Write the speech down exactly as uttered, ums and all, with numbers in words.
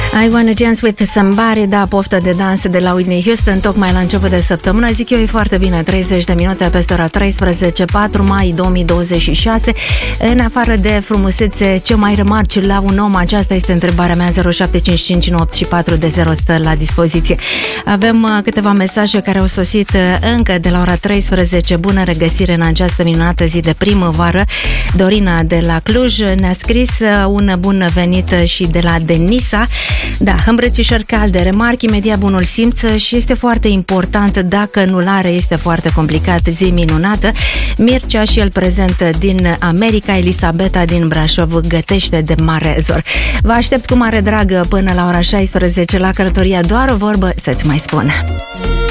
I Wanna Dance With Somebody, da, poftă de dans de la Whitney Houston, tocmai la început de săptămână. Zic eu, e foarte bine, treizeci de minute peste ora treisprezece, patru mai două mii douăzeci și șase. În afară de frumusețe, ce mai remarci la un om? Aceasta este întrebarea mea. Zero șapte cinci cinci nouă opt patru de zero stă la dispoziție. Avem uh, câteva mesaje care au sosit uh, încă de la ora treisprezece. Bună regăsire în această minunată zi de primăvară. Dorina de la Cluj ne-a scris uh, un bun venit și de la Denisa. Da, îmbrățișări calde, remarc imediat bunul simț și este foarte important, dacă nu-l are este foarte complicat. Zi minunată. Mircea și el prezent din America. Elisabeta din Brașov gătește de mare zor. Vă aștept cu mare drag până la ora șaisprezece la călătoria Doar o vorbă să-ți mai spun.